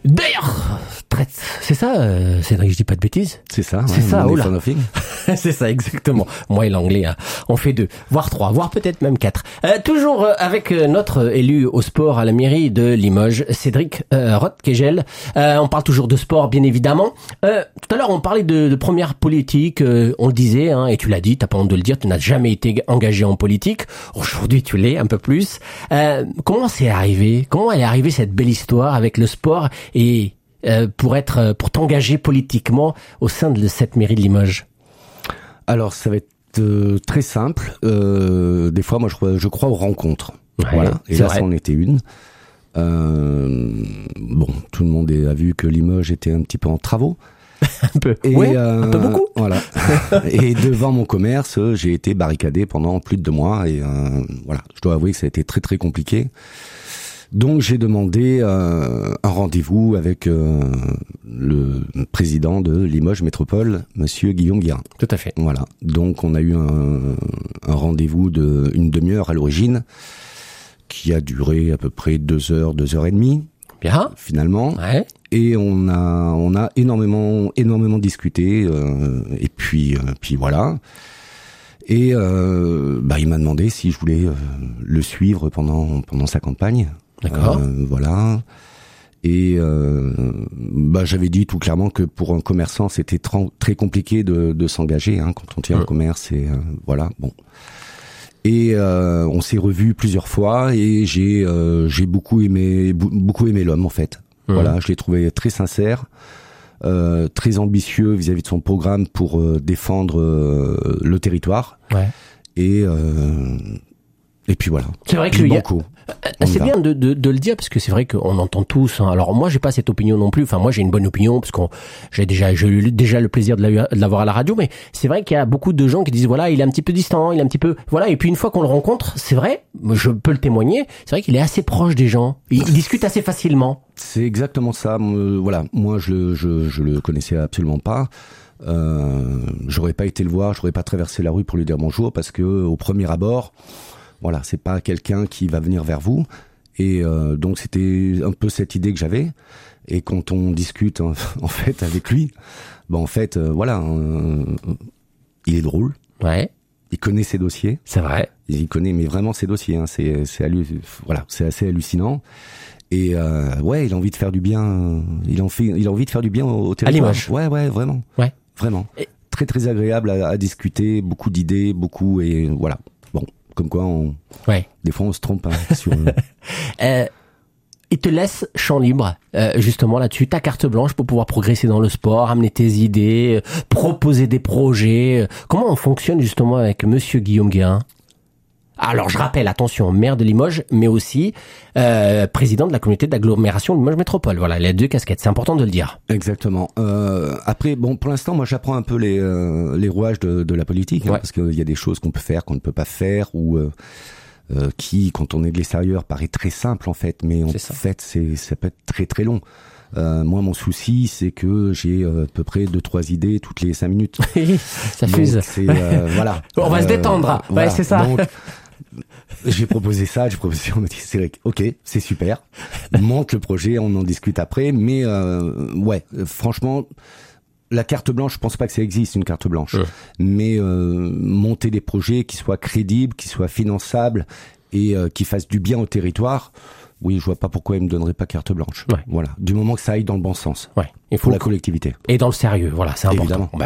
D'ailleurs, c'est ça, Cédric, je dis pas de bêtises. C'est ça. C'est ça, oh là. C'est ça, exactement. Moi et l'anglais, hein, on fait 2, voire 3, voire peut-être même 4. Toujours avec notre élu au sport à la mairie de Limoges, Cédric Roth-Kegel. On parle toujours de sport, bien évidemment. Tout à l'heure, on parlait de première politique. On le disait, hein, et tu l'as dit, t'as pas honte de le dire, tu n'as jamais été engagé en politique. Aujourd'hui, tu l'es un peu plus. Comment c'est arrivé ? Comment elle est arrivée cette belle histoire avec le sport et pour t'engager politiquement au sein de cette mairie de Limoges? Alors, ça va être très simple. Des fois, moi, je crois aux rencontres. Ouais, voilà. Et là, vrai. ça en était une. Bon, tout le monde a vu que Limoges était un petit peu en travaux. Un peu. Et, oui, un peu beaucoup. Voilà. Et devant mon commerce, j'ai été barricadé pendant plus de 2 mois. Et voilà, je dois avouer que ça a été très très compliqué. Donc j'ai demandé un rendez-vous avec le président de Limoges Métropole, Monsieur Guillaume Guérin. Tout à fait. Voilà. Donc on a eu un rendez-vous de 1/2 heure à l'origine, qui a duré à peu près 2 heures, 2 heures et demie. Bien. Finalement. Ouais. Et on a énormément discuté. Et puis voilà. Et il m'a demandé si je voulais le suivre pendant sa campagne. D'accord. Voilà. Et j'avais dit tout clairement que pour un commerçant, c'était très compliqué de s'engager quand on tient un commerce. Et voilà. Bon. Et on s'est revus plusieurs fois et j'ai beaucoup aimé l'homme en fait. Voilà, je l'ai trouvé très sincère, très ambitieux vis-à-vis de son programme pour défendre le territoire. Ouais. Et puis voilà. C'est vrai que c'est bien de le dire parce que c'est vrai qu'on entend tous. Hein. Alors moi j'ai pas cette opinion non plus. Enfin moi j'ai une bonne opinion parce que j'ai eu déjà le plaisir de l'avoir à la radio. Mais c'est vrai qu'il y a beaucoup de gens qui disent voilà il est un petit peu distant, il est un petit peu voilà. Et puis une fois qu'on le rencontre, c'est vrai, je peux le témoigner. C'est vrai qu'il est assez proche des gens. Il discute assez facilement. C'est exactement ça. Voilà, moi je le connaissais absolument pas. J'aurais pas été le voir, j'aurais pas traversé la rue pour lui dire bonjour parce que au premier abord. Voilà, c'est pas quelqu'un qui va venir vers vous. Et donc c'était un peu cette idée que j'avais. Et quand on discute en fait avec lui, en fait voilà, il est drôle. Ouais. Il connaît ses dossiers. C'est vrai. Il connaît mais vraiment ses dossiers. C'est assez hallucinant. Et il a envie de faire du bien. Il a envie de faire du bien au territoire. À Limoges. Ouais, vraiment. Ouais. Vraiment. Et... Très très agréable à discuter, beaucoup d'idées, beaucoup et voilà. Bon. Comme quoi, des fois, on se trompe sur... Il te laisse champ libre, justement, là-dessus. Ta carte blanche pour pouvoir progresser dans le sport, amener tes idées, proposer des projets. Comment on fonctionne, justement, avec Monsieur Guillaume Guérin ? Alors, je rappelle, attention, maire de Limoges, mais aussi président de la communauté d'agglomération Limoges Métropole. Voilà, les 2 casquettes, c'est important de le dire. Exactement. Après, pour l'instant, moi, j'apprends un peu les rouages de la politique, parce qu'il y a des choses qu'on peut faire, qu'on ne peut pas faire, ou qui, quand on est de l'extérieur, paraît très simple, en fait, mais en fait, ça peut être très très long. Moi, mon souci, c'est que j'ai à peu près 2-3 idées toutes les 5 minutes. Ça fuse. Voilà. On va se détendre. Voilà. C'est ça. Donc, j'ai proposé ça, on m'a dit c'est ok, c'est super. Monte le projet, on en discute après. Mais franchement, la carte blanche, je pense pas que ça existe une carte blanche. Mais monter des projets qui soient crédibles, qui soient finançables et qui fassent du bien au territoire. Oui, je vois pas pourquoi il me donnerait pas carte blanche. Ouais. Voilà, du moment que ça aille dans le bon sens. Ouais. Il faut la collectivité. Et dans le sérieux, voilà, c'est important. Évidemment.